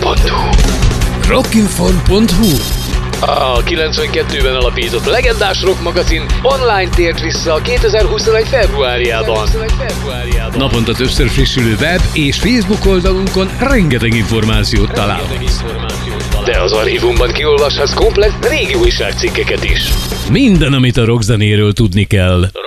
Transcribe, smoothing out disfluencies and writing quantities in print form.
Rockinform.hu. Rockinform.hu. A 92-ben alapított legendás rock magazin online tért vissza a 2021 februárjában. Naponta többször frissülő web és Facebook oldalunkon rengeteg információt találhatsz. De az archívumban kiolvashatsz komplett régi újságcikkeket is. Minden, amit a rockzenéről tudni kell.